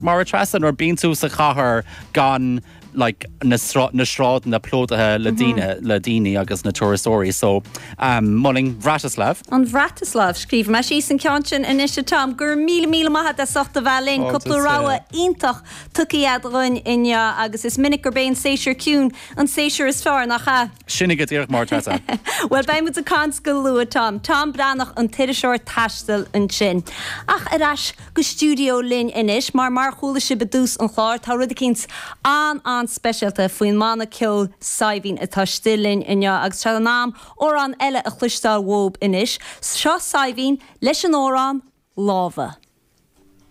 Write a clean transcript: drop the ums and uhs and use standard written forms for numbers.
Mar trasan or bín tú sa chathair gan like na sráid na plótathe le daoine agus na tourastóirí. So morning Vratislav. An Vratislav scríb me sí san ceantin inis Tom gur míle maithe a sochta bhelín cupla ráha ítach tuciad roin inne agus is minic gur béin séisiir cún an séisiir is fear nach cha. Sinnig go dtíoch mar trasa. Well baim mu a canscoil lua Tom branach an tiiriseoir taistil an sin. Ach arás go stúdio linn inis mar chúla si bedús an chláir tá rud a cíns an specialta faoin mána ceol saibhín atá stilin inne agus tre an nám órán eile a chluistáil wób inis. Seo saibhín leis an órán láva.